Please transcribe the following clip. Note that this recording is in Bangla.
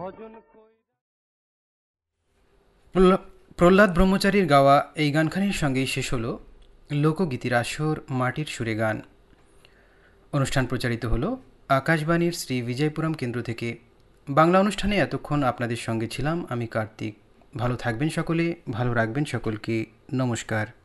প্রহ্লাদ ব্রহ্মচারীর গাওয়া এই গানখানির সঙ্গেই শেষ হলো লোকগীতির আসর মাটির সুরে গান। অনুষ্ঠান প্রচারিত হলো আকাশবাণীর শ্রী বিজয়পুরম কেন্দ্র থেকে। বাংলা অনুষ্ঠানে এতক্ষণ আপনাদের সঙ্গে ছিলাম আমি কার্তিক। ভালো থাকবেন সকলে, ভালো রাখবেন সকলকে। নমস্কার।